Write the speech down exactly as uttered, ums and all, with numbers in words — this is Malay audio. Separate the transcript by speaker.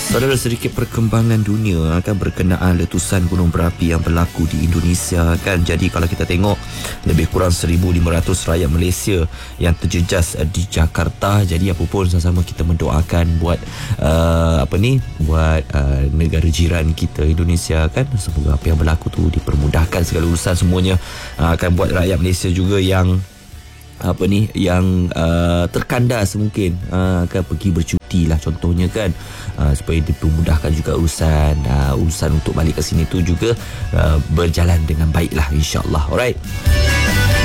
Speaker 1: Saudara, sedikit perkembangan dunia kan berkenaan letusan gunung berapi yang berlaku di Indonesia kan. Jadi kalau kita tengok lebih kurang seribu lima ratus rakyat Malaysia yang terjejas di Jakarta. Jadi apa pun sama-sama kita mendoakan buat uh, apa ni buat uh, negara jiran kita Indonesia kan. Semoga apa yang berlaku tu dipermudahkan segala urusan semuanya. Uh, akan buat rakyat Malaysia juga yang apa ni yang uh, terkandas mungkin uh, akan pergi bercuti lah contohnya kan, uh, supaya dipermudahkan juga urusan uh, urusan untuk balik ke sini tu juga uh, berjalan dengan baik lah, insyaAllah. Alright.